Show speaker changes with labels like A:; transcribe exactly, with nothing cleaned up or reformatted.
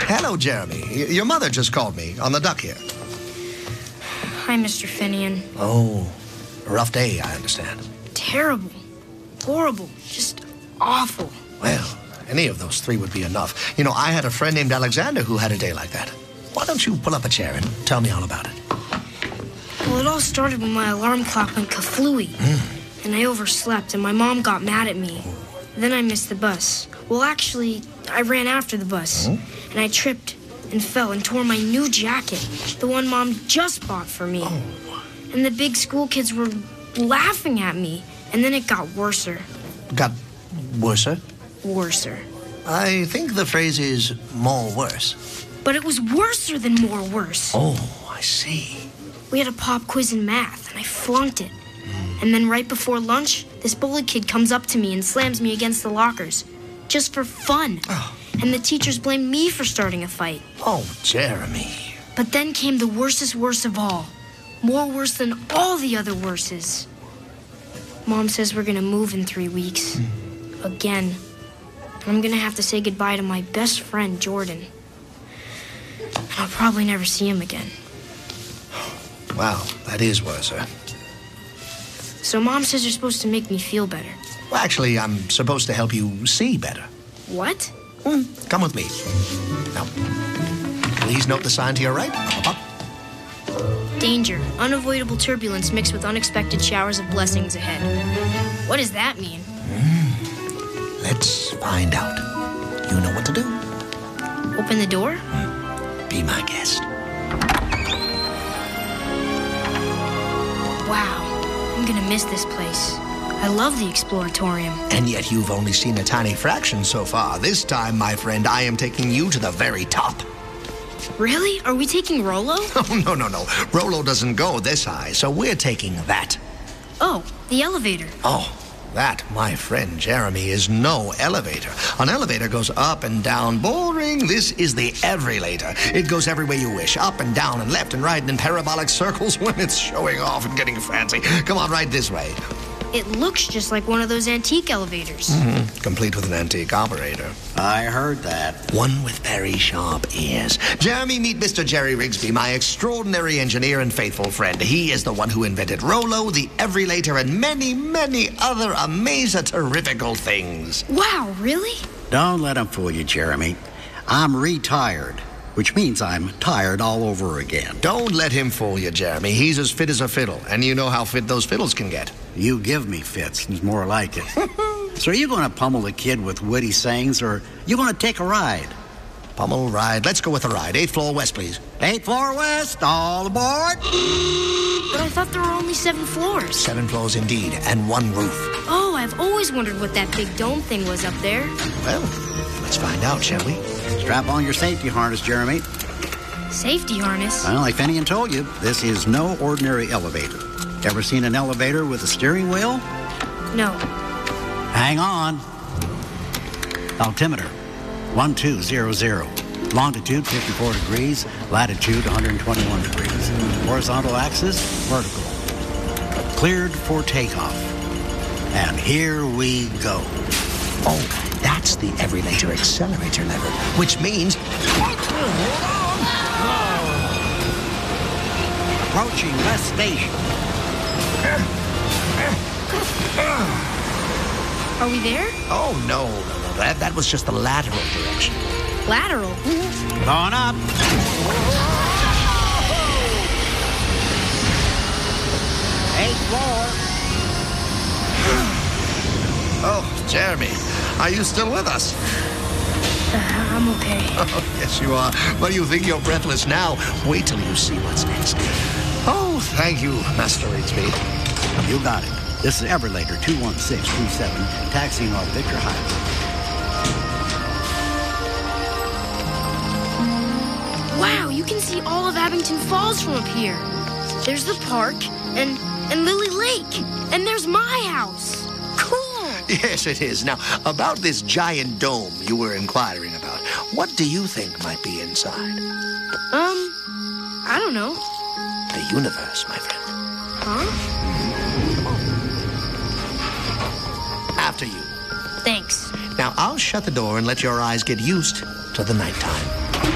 A: Hello, Jeremy. Y- your mother just called me on the duck here.
B: Hi, Mister Finian.
A: Oh, a rough day, I understand.
B: Terrible. Horrible. Just awful.
A: Well, any of those three would be enough. You know, I had a friend named Alexander who had a day like that. Why don't you pull up a chair and tell me all about it?
B: Well, it all started when my alarm clock went kaflooey. Mm. And I overslept, and my mom got mad at me. Oh. Then I missed the bus. Well, actually, I ran after the bus. Oh. And I tripped and fell and tore my new jacket, the one Mom just bought for me.
A: Oh.
B: And the big school kids were laughing at me. And then it got worser.
A: Got worser?
B: Worser.
A: I think the phrase is more worse.
B: But it was worser than more worse.
A: Oh, I see.
B: We had a pop quiz in math, and I flunked it. Mm. And then right before lunch, this bully kid comes up to me and slams me against the lockers. Just for fun. Oh. And the teachers blamed me for starting a fight.
A: Oh, Jeremy.
B: But then came the worstest worst of all. More worse than all the other worses. Mom says we're gonna move in three weeks. Mm. Again. And I'm gonna have to say goodbye to my best friend, Jordan. And I'll probably never see him again.
A: Wow, that is worse, sir.
B: So Mom says you're supposed to make me feel better.
A: Well, actually, I'm supposed to help you see better.
B: What?
A: Mm, come with me. Now, please note the sign to your right. Up, up, up.
B: Danger. Unavoidable turbulence mixed with unexpected showers of blessings ahead. What does that mean?
A: Mm, let's find out. You know what to do.
B: Open the door?
A: Mm, be my guest.
B: Wow. I'm gonna miss this place. I love the Exploratorium.
A: And yet you've only seen a tiny fraction so far. This time, my friend, I am taking you to the very top.
B: Really? Are we taking Rollo?
A: Oh, no, no, no. Rollo doesn't go this high, so we're taking that.
B: Oh, the elevator.
A: Oh, that, my friend Jeremy, is no elevator. An elevator goes up and down. Boring. This is the every-later. It goes every way you wish. Up and down and left and right and in parabolic circles when it's showing off and getting fancy. Come on, right this way.
B: It looks just like one of those antique elevators.
A: Mm-hmm. Complete with an antique operator.
C: I heard that.
A: One with very sharp ears. Jeremy, meet Mister Jerry Rigsby, my extraordinary engineer and faithful friend. He is the one who invented Rollo, the every-later, and many, many other amaze-a-terrifical things.
B: Wow, really?
C: Don't let him fool you, Jeremy. I'm retired, which means I'm tired all over again.
A: Don't let him fool you, Jeremy. He's as fit as a fiddle, and you know how fit those fiddles can get.
C: You give me fits. It's more like it. So are you going to pummel the kid with witty sayings, or are you going to take a ride?
A: Pummel, ride. Let's go with a ride. Eighth floor west, please.
C: Eighth floor west. All aboard.
B: But I thought there were only seven floors.
A: Seven floors indeed, and one roof.
B: Oh, I've always wondered what that big dome thing was up there.
A: Well, let's find out, shall we?
C: Strap on your safety harness, Jeremy.
B: Safety harness?
C: Well, like Finian told you, this is no ordinary elevator. Ever seen an elevator with a steering wheel?
B: No.
C: Hang on. Altimeter, one two zero zero. Longitude, fifty-four degrees. Latitude, one hundred twenty-one degrees. Horizontal axis, vertical. Cleared for takeoff. And here we go.
A: Oh, that's the every-later accelerator lever, which means...
C: Approaching West Station.
B: Are we there?
A: Oh, no, no, no. That, that was just the lateral direction.
B: Lateral?
C: Going up. Eighth floor.
A: Oh, Jeremy, are you still with us?
B: Uh, I'm okay.
A: Oh, yes, you are. But you think you're breathless now. Wait till you see what's next. Oh, thank you, Master Rigsby.
C: You got it. This is Everlater two one six two seven, taxiing off Victor Highway.
B: Wow, you can see all of Abington Falls from up here. There's the park and and Lily Lake. And there's my house. Cool.
A: Yes, it is. Now, about this giant dome you were inquiring about, what do you think might be inside?
B: Um, I don't know.
A: The universe, my friend.
B: Huh?
A: After you.
B: Thanks.
A: Now, I'll shut the door and let your eyes get used to the nighttime.